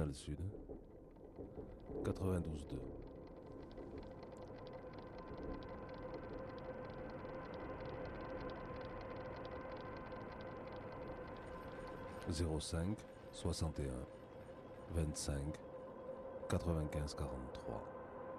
Canal Sud, 92.2. Zéro 5 61 25 95 43.